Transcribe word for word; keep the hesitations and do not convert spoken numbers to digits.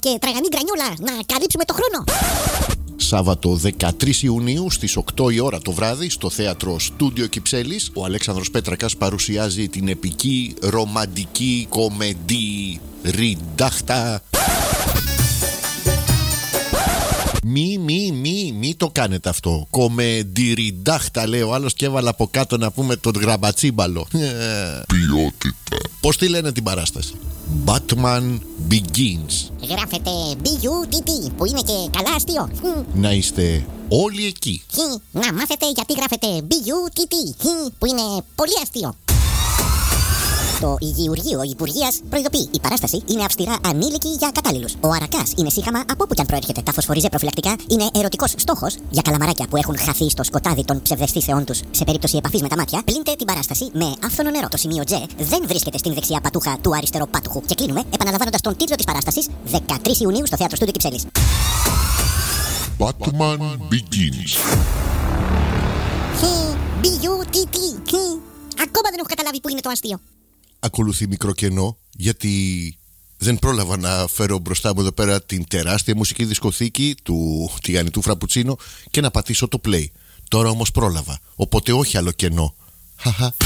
και τραγανή γκρανιόλα να καλύψουμε το χρόνο. Σάββατο δεκατρείς Ιουνίου στις οκτώ η ώρα το βράδυ στο θέατρο Στούντιο Κυψέλης, ο Αλέξανδρος Πέτρακας παρουσιάζει την επική ρομαντική κομεντή Ριντάχτα. Μη, μη, μη, μη το κάνετε αυτό. Κομεντιριντάχτα λέει ο άλλος και έβαλα από κάτω να πούμε τον γραμπατσίμπαλο. Ποιότητα. Πώς τη λένε την παράσταση? Batman Begins. Γράφεται μπι γιου τι τι που είναι και καλά αστείο. Να είστε όλοι εκεί. Να μάθετε γιατί γράφεται μπι γιου τι τι που είναι πολύ αστείο. Το Υγειουργείο Υπουργείας προειδοποιεί: η παράσταση είναι αυστηρά ανήλικη για κατάλληλους. Ο αρακάς είναι σύγχαμα από όπου κι αν προέρχεται. Τα φωσφοριζέ προφυλακτικά είναι ερωτικός στόχος για καλαμαράκια που έχουν χαθεί στο σκοτάδι των ψευδαισθήσεών τους σε περίπτωση επαφής με τα μάτια. Πλύντε την παράσταση με άφθονο νερό. Το σημείο J δεν βρίσκεται στην δεξιά πατούχα του αριστεροπάτουχου. Και κλείνουμε επαναλαμβάνοντας τον τίτλο της παράστασης δεκατρείς Ιουνίου στο θέατρο Στούντιο Κυψέλης. Batman Begins. μπι γιου τι τι. Ακόμα δεν έχω καταλάβει που είναι το αστείο. Ακολουθεί μικρό κενό, γιατί δεν πρόλαβα να φέρω μπροστά μου εδώ πέρα την τεράστια μουσική δισκοθήκη του τηγανιτού Φραπουτσίνο και να πατήσω το play. Τώρα όμως πρόλαβα, οπότε όχι άλλο κενό. Χαχα.